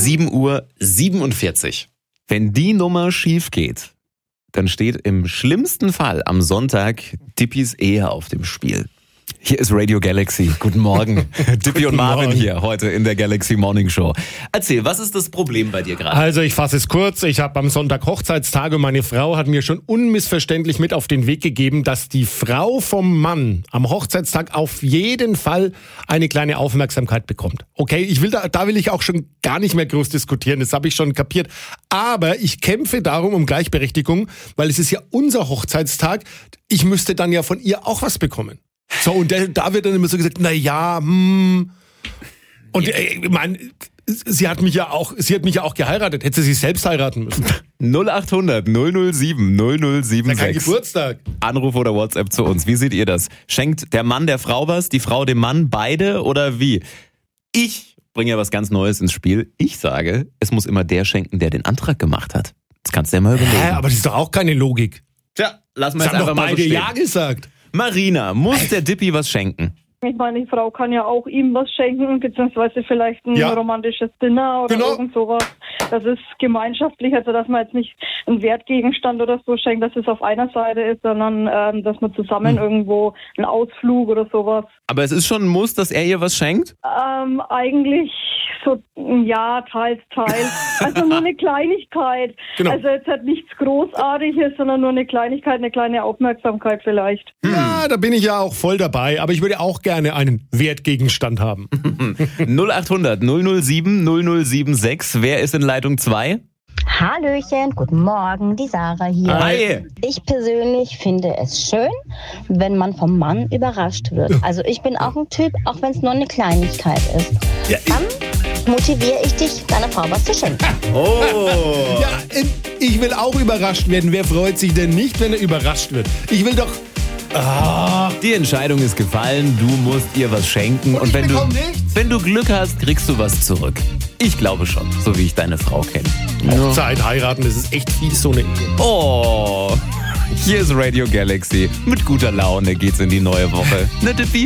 7:47 Uhr. Wenn die Nummer schief geht, dann steht im schlimmsten Fall am Sonntag Dippis Ehe auf dem Spiel. Hier ist Radio Galaxy. Guten Morgen. Dippi und Marvin hier heute in der Galaxy Morning Show. Erzähl, was ist das Problem bei dir gerade? Also ich fasse es kurz. Ich habe am Sonntag Hochzeitstag und meine Frau hat mir schon unmissverständlich mit auf den Weg gegeben, dass die Frau vom Mann am Hochzeitstag auf jeden Fall eine kleine Aufmerksamkeit bekommt. Okay, da will ich auch schon gar nicht mehr groß diskutieren. Das habe ich schon kapiert. Aber ich kämpfe darum um Gleichberechtigung, weil es ist ja unser Hochzeitstag. Ich müsste dann ja von ihr auch was bekommen. So, und da wird dann immer so gesagt, Und ich meine, sie hat mich ja auch geheiratet. Hätte sie sich selbst heiraten müssen. 0800 007 0076. Das ist ja kein Geburtstag. Anruf oder WhatsApp zu uns. Wie seht ihr das? Schenkt der Mann der Frau was, die Frau dem Mann, beide oder wie? Ich bringe ja was ganz Neues ins Spiel. Ich sage, es muss immer der schenken, der den Antrag gemacht hat. Das kannst du ja mal überlegen. Aber das ist doch auch keine Logik. Tja, lassen wir Das jetzt haben einfach doch mal so beide stehen. Ja gesagt. Marina, muss der Dippi was schenken? Ich meine, die Frau kann ja auch ihm was schenken, beziehungsweise vielleicht ein romantisches Dinner oder irgend sowas. Das ist gemeinschaftlich, also dass man jetzt nicht einen Wertgegenstand oder so schenkt, dass es auf einer Seite ist, sondern dass man zusammen irgendwo einen Ausflug oder sowas. Aber es ist schon ein Muss, dass er ihr was schenkt? Eigentlich so, ja, teils. Also nur eine Kleinigkeit. Genau. Also jetzt halt nichts Großartiges, sondern nur eine Kleinigkeit, eine kleine Aufmerksamkeit vielleicht. Ja, da bin ich ja auch voll dabei, aber ich würde auch gerne einen Wertgegenstand haben. 0800 007 0076. Wer ist in Leitung 2? Hallöchen, guten Morgen, die Sarah hier. Hi. Ich persönlich finde es schön, wenn man vom Mann überrascht wird. Also ich bin auch ein Typ, auch wenn es nur eine Kleinigkeit ist. Ja, Dann motiviere ich dich, deiner Frau was zu schenken. Oh. Ja, ich will auch überrascht werden. Wer freut sich denn nicht, wenn er überrascht wird? Ich will doch... Die Entscheidung ist gefallen, du musst ihr was schenken. Und ich bekomme nichts? Wenn du Glück hast, kriegst du was zurück. Ich glaube schon, so wie ich deine Frau kenne. Hochzeit, heiraten, das ist echt fies, so eine Idee. Oh, hier ist Radio Galaxy. Mit guter Laune geht's in die neue Woche. Ne, Dippi?